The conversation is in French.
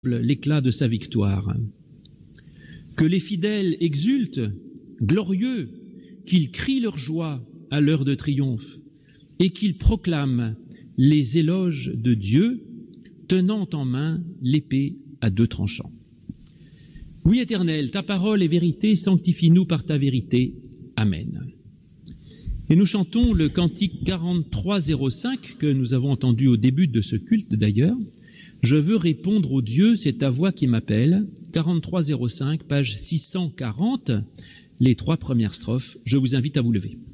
l'éclat de sa victoire. Que les fidèles exultent, glorieux, qu'ils crient leur joie à l'heure de triomphe et qu'ils proclament les éloges de Dieu, tenant en main l'épée à deux tranchants. Oui, Éternel, ta parole est vérité, sanctifie-nous par ta vérité. Amen. Et nous chantons le cantique 4305 que nous avons entendu au début de ce culte d'ailleurs. Je veux répondre au Dieu, c'est ta voix qui m'appelle. 4305, page 640, les 3 premières strophes. Je vous invite à vous lever.